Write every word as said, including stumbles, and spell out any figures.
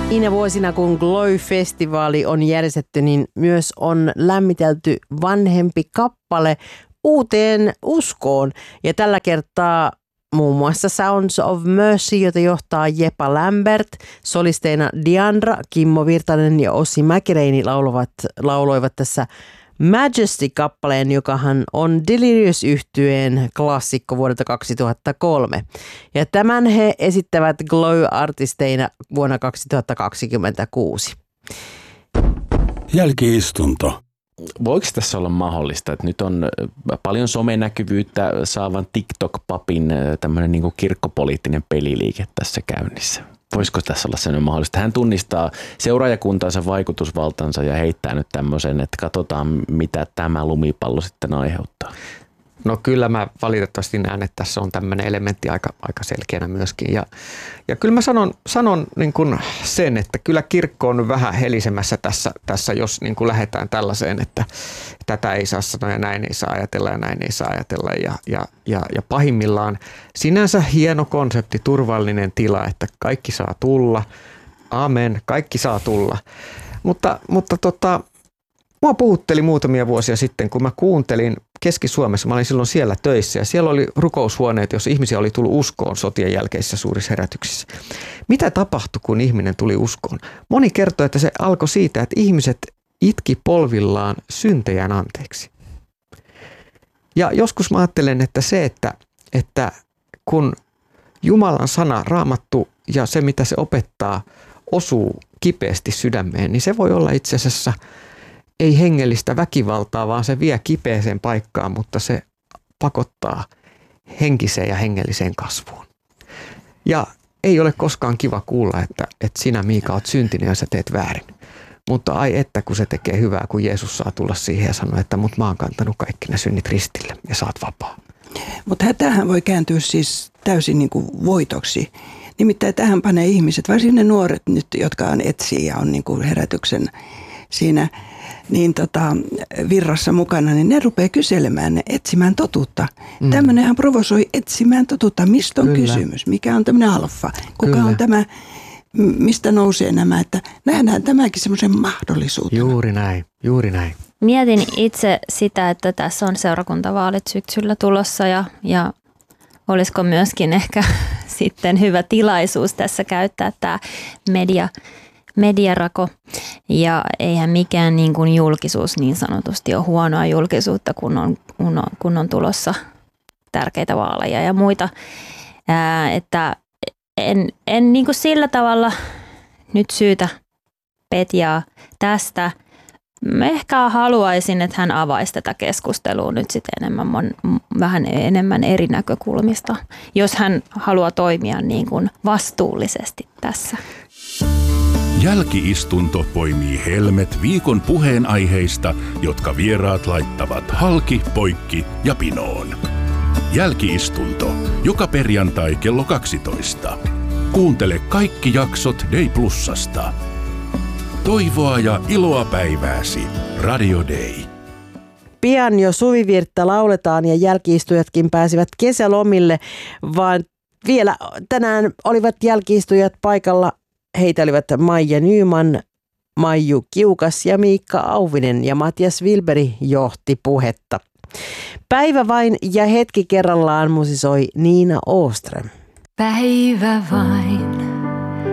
Niinä vuosina, kun Glow-festivaali on järjestetty, niin myös on lämmitelty vanhempi kappale uuteen uskoon. Ja tällä kertaa muun muassa Sounds of Mercy, jota johtaa Jepa Lambert, solisteina Diandra, Kimmo Virtanen ja Ossi Mäkireini lauloivat, lauloivat tässä Majesty-kappaleen, jokahan on Delirious-yhtyeen klassikko vuodelta kaksituhattakolme. Ja tämän he esittävät Glow-artisteina vuonna kaksituhattakaksikymmentäkuusi. Jälki-istunto. Voiko tässä olla mahdollista, että nyt on paljon somenäkyvyyttä saavan TikTok-papin tämmöinen niin kuin kirkkopoliittinen peliliike tässä käynnissä? Voisiko tässä olla sellainen mahdollista? Hän tunnistaa seuraajakuntansa vaikutusvaltansa ja heittää nyt tämmöisen, että katsotaan mitä tämä lumipallo sitten aiheuttaa. No kyllä mä valitettavasti näen, että tässä on tämmöinen elementti aika, aika selkeänä myöskin. Ja, ja kyllä mä sanon, sanon niin kuin sen, että kyllä kirkko on vähän helisemässä tässä, tässä jos niin kuin lähdetään tällaiseen, että tätä ei saa sanoa ja näin ei saa ajatella ja näin ei saa ajatella. Ja, ja, ja, ja pahimmillaan sinänsä hieno konsepti, turvallinen tila, että kaikki saa tulla. Amen, kaikki saa tulla. Mutta, mutta tota... Mua puhutteli muutamia vuosia sitten, kun mä kuuntelin Keski-Suomessa, mä olin silloin siellä töissä ja siellä oli rukoushuoneet, jos ihmisiä oli tullut uskoon sotien jälkeisissä suurissa herätyksissä. Mitä tapahtui, kun ihminen tuli uskoon? Moni kertoi, että se alkoi siitä, että ihmiset itki polvillaan syntejään anteeksi. Ja joskus mä ajattelen, että se, että, että kun Jumalan sana, Raamattu ja se, mitä se opettaa, osuu kipeästi sydämeen, niin se voi olla itse asiassa ei hengellistä väkivaltaa, vaan se vie kipeäseen paikkaan, mutta se pakottaa henkiseen ja hengelliseen kasvuun. Ja ei ole koskaan kiva kuulla, että, että sinä Miika oot syntinen ja sä teet väärin. Mutta ai että kun se tekee hyvää, kun Jeesus saa tulla siihen ja sanoa, että mut mä oon kantanut kaikki ne synnit ristille ja sä oot vapaa. Mutta tämähän voi kääntyä siis täysin niin kuin voitoksi. Nimittäin tähän panee ihmiset, varsinkin ne nuoret nyt, jotka on etsiä ja on niin kuin herätyksen siinä niin tota, virrassa mukana, niin ne rupeaa kyselemään, ne etsimään totuutta. Mm. Tämmöinenhän provosoi etsimään totuutta. Mistä on Kyllä. kysymys? Mikä on tämmöinen alfa? Kuka Kyllä. on tämä, mistä nousee nämä? Että nähdään tämäkin semmoisen mahdollisuutena. Juuri näin, juuri näin. Mietin itse sitä, että tässä on seurakuntavaalit syksyllä tulossa ja, ja olisiko myöskin ehkä sitten hyvä tilaisuus tässä käyttää tämä media mediarako. Ja eihän mikään niin kuin julkisuus niin sanotusti ole huonoa julkisuutta, kun on, kun on, kun on tulossa tärkeitä vaaleja ja muita. Ää, että en, en niin kuin sillä tavalla nyt syytä Petjaa tästä. Mä ehkä haluaisin, että hän avaisi tätä keskustelua nyt sitten enemmän, mon, vähän enemmän eri näkökulmista, jos hän haluaa toimia niin kuin vastuullisesti tässä. Jälki-istunto poimii helmet viikon puheenaiheista, jotka vieraat laittavat halki, poikki ja pinoon. Jälki-istunto, joka perjantai kello kaksitoista. Kuuntele kaikki jaksot Day Plusasta. Toivoa ja iloa päivääsi. Radio Day. Pian jo suvivirttä lauletaan ja jälki-istujatkin pääsivät kesälomille, vaan vielä tänään olivat jälki-istujat paikalla. Heitä olivat Maija Nyman, Maiju Kiukas ja Miikka Auvinen ja Matias Wilberi johti puhetta. Päivä vain ja hetki kerrallaan musisoi Niina Åström. Päivä vain